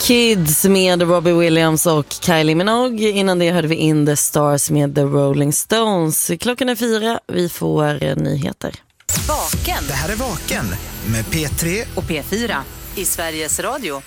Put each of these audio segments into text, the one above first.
Kids med Robbie Williams och Kylie Minogue. Innan det hörde vi In the Stars med The Rolling Stones. Klockan är 4, vi får nyheter. Vaken. Det här är Vaken med P3 och P4 i Sveriges Radio.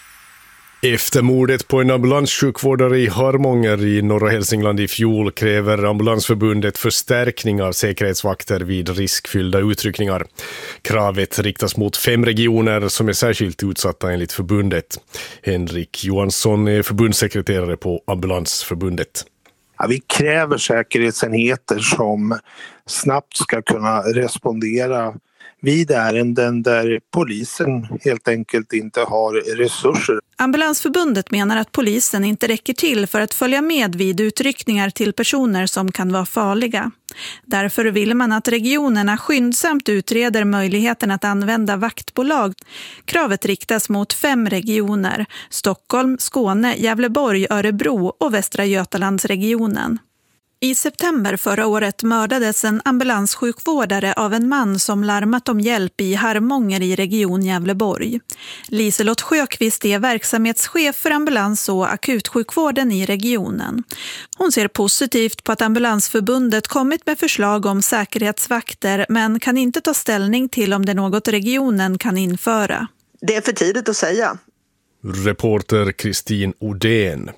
Efter mordet på en ambulanssjukvårdare i Harmånger i norra Hälsingland i fjol kräver Ambulansförbundet förstärkning av säkerhetsvakter vid riskfyllda utryckningar. Kravet riktas mot 5 regioner som är särskilt utsatta enligt förbundet. Henrik Johansson är förbundssekreterare på Ambulansförbundet. Ja, vi kräver säkerhetsenheter som snabbt ska kunna respondera vid ärenden där polisen helt enkelt inte har resurser. Ambulansförbundet menar att polisen inte räcker till för att följa med vid utryckningar till personer som kan vara farliga. Därför vill man att regionerna skyndsamt utreder möjligheten att använda vaktbolag. Kravet riktas mot 5 regioner: Stockholm, Skåne, Gävleborg, Örebro och Västra Götalandsregionen. I september förra året mördades en ambulanssjukvårdare av en man som larmat om hjälp i Harmånger i region Gävleborg. Liselott Sjöqvist är verksamhetschef för ambulans- och akutsjukvården i regionen. Hon ser positivt på att Ambulansförbundet kommit med förslag om säkerhetsvakter, men kan inte ta ställning till om det är något regionen kan införa. Det är för tidigt att säga. Reporter Kristin Odén.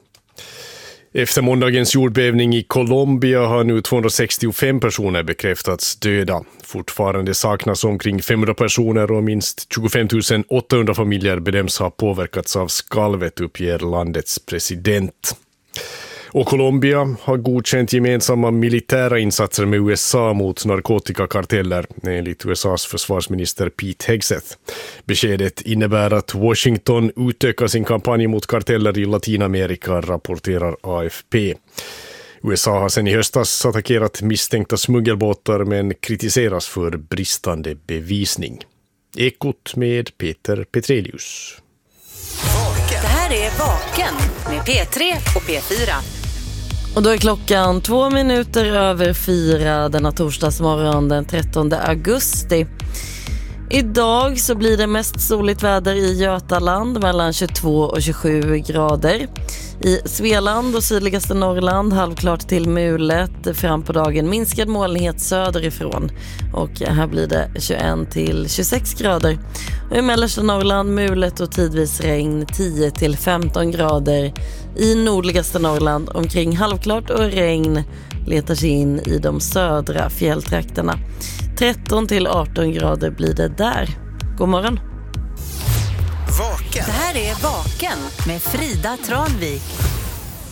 Efter måndagens jordbävning i Colombia har nu 265 personer bekräftats döda. Fortfarande saknas omkring 500 personer och minst 25 800 familjer bedöms ha påverkats av skalvet, uppger landets president. Och Colombia har godkänt gemensamma militära insatser med USA mot narkotikakarteller, enligt USAs försvarsminister Pete Hegseth. Beskedet innebär att Washington utökar sin kampanj mot karteller i Latinamerika, rapporterar AFP. USA har sedan i höstas attackerat misstänkta smuggelbåtar men kritiseras för bristande bevisning. Ekot med Peter Petrelius. Det här är Vaken med P3 och P4. Och då är klockan 2 minuter över 4 denna torsdagsmorgon den 13 augusti. Idag så blir det mest soligt väder i Götaland mellan 22 och 27 grader. I Svealand och sydligaste Norrland halvklart till mulet, fram på dagen minskad molnighet söderifrån. Och här blir det 21 till 26 grader. Och i mellersta Norrland mulet och tidvis regn 10 till 15 grader. I nordligaste Norrland omkring halvklart och regn letar sig in i de södra fjälltrakterna. 13 till 18 grader blir det där. God morgon. Vaken. Det här är Vaken med Frida Tranvik.